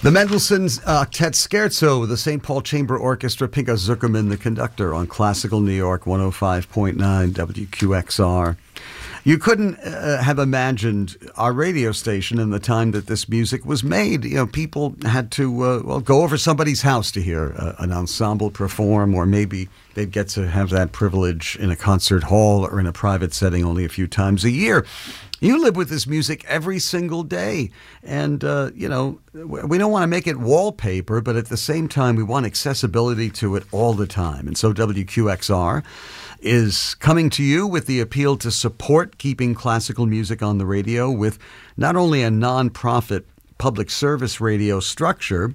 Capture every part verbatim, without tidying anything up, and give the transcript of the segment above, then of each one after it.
The Mendelssohn Octet Scherzo with the Saint Paul Chamber Orchestra, Pinka Zuckerman, the conductor, on Classical New York one oh five point nine W Q X R. You couldn't uh, have imagined our radio station in the time that this music was made. You know, people had to, uh, well, go over somebody's house to hear uh, an ensemble perform, or maybe they'd get to have that privilege in a concert hall or in a private setting only a few times a year. You live with this music every single day. And, uh, you know, we don't want to make it wallpaper, but at the same time, we want accessibility to it all the time. And so W Q X R is coming to you with the appeal to support keeping classical music on the radio with not only a nonprofit public service radio structure,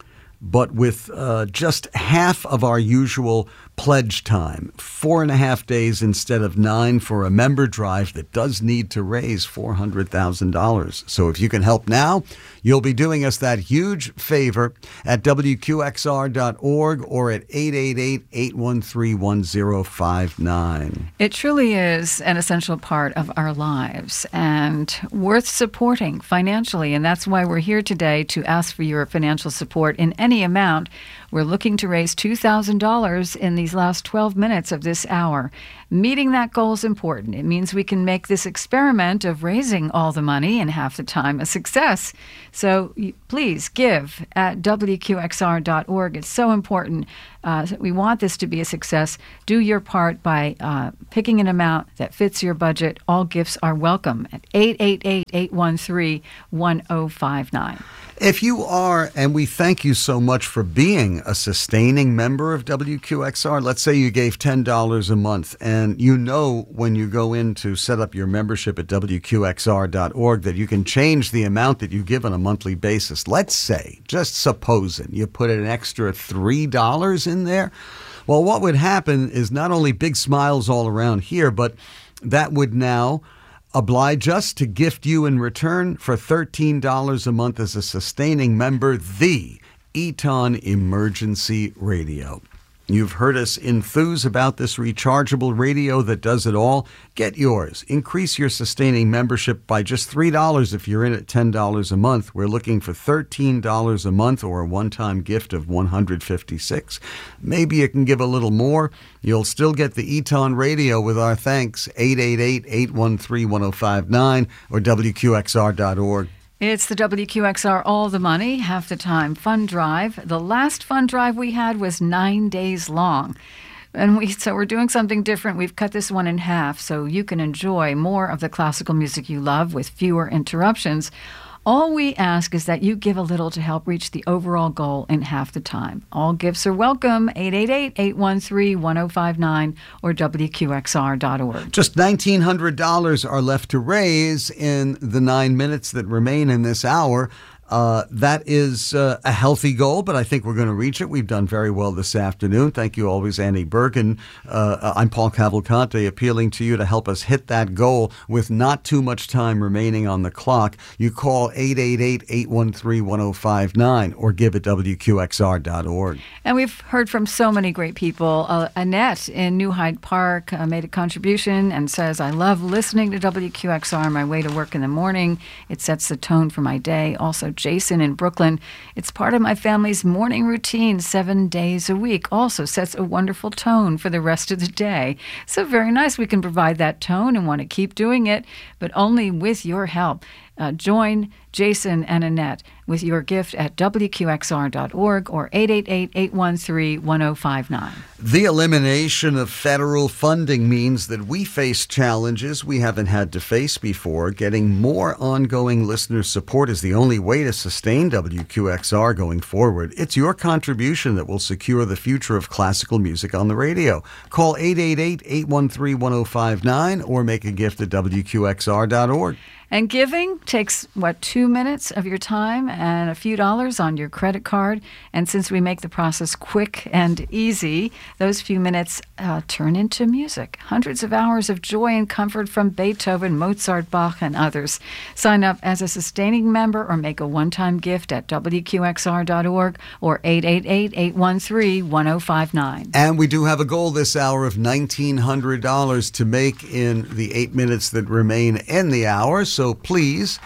but with uh, just half of our usual pledge time, four and a half days instead of nine for a member drive that does need to raise four hundred thousand dollars. So if you can help now, you'll be doing us that huge favor at W Q X R dot org or at eight eight eight, eight one three, one oh five nine. It truly is an essential part of our lives and worth supporting financially. And that's why we're here today to ask for your financial support in any amount. We're looking to raise two thousand dollars in these last twelve minutes of this hour. Meeting that goal is important. It means we can make this experiment of raising all the money in half the time a success. So please give at W Q X R dot org. It's so important. Uh, we want this to be a success. Do your part by uh, picking an amount that fits your budget. All gifts are welcome at eight eight eight, eight one three, one oh five nine. If you are, and we thank you so much for being a sustaining member of W Q X R, let's say you gave ten dollars a month, and you know when you go in to set up your membership at W Q X R dot org that you can change the amount that you give on a monthly basis. Let's say, just supposing, you put an extra three dollars in there. Well, what would happen is not only big smiles all around here, but that would now oblige us to gift you in return for thirteen dollars a month as a sustaining member, the Eton Emergency Radio. You've heard us enthuse about this rechargeable radio that does it all. Get yours. Increase your sustaining membership by just three dollars if you're in at ten dollars a month. We're looking for thirteen dollars a month or a one-time gift of one hundred fifty-six dollars. Maybe you can give a little more. You'll still get the Eton Radio with our thanks. eight eight eight, eight one three, one oh five nine or W Q X R dot org. It's the W Q X R All the Money, Half the Time Fund Drive. The last fund drive we had was nine days long. And we so we're doing something different. We've cut this one in half so you can enjoy more of the classical music you love with fewer interruptions. All we ask is that you give a little to help reach the overall goal in half the time. All gifts are welcome, eight eight eight, eight one three, one oh five nine or W Q X R dot org. Just nineteen hundred dollars are left to raise in the nine minutes that remain in this hour. Uh, that is uh, a healthy goal, but I think we're going to reach it. We've done very well this afternoon. Thank you always, Annie Bergen. Uh, I'm Paul Cavalcante, appealing to you to help us hit that goal with not too much time remaining on the clock. You call eight eight eight, eight one three, one oh five nine or give at W Q X R dot org. And we've heard from so many great people. Uh, Annette in New Hyde Park uh, made a contribution and says, I love listening to W Q X R on my way to work in the morning. It sets the tone for my day. Also, Jason in Brooklyn, it's part of my family's morning routine seven days a week. Also sets a wonderful tone for the rest of the day. So very nice. We can provide that tone and want to keep doing it, but only with your help. Uh, join Jason and Annette with your gift at W Q X R dot org or eight eight eight, eight one three, one oh five nine. The elimination of federal funding means that we face challenges we haven't had to face before. Getting more ongoing listener support is the only way to sustain W Q X R going forward. It's your contribution that will secure the future of classical music on the radio. Call eight eight eight, eight one three, one oh five nine or make a gift at W Q X R dot org. And giving takes, what, two minutes of your time and a few dollars on your credit card. And since we make the process quick and easy, those few minutes uh, turn into music. Hundreds of hours of joy and comfort from Beethoven, Mozart, Bach, and others. Sign up as a sustaining member or make a one-time gift at W Q X R dot org or eight eight eight, eight one three, one oh five nine. And we do have a goal this hour of nineteen hundred dollars to make in the eight minutes that remain in the hour. So please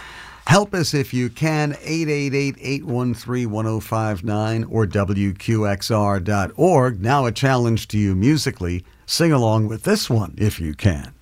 Help us if you can, eight eight eight, eight one three, one oh five nine or W Q X R dot org. Now a challenge to you musically. Sing along with this one if you can.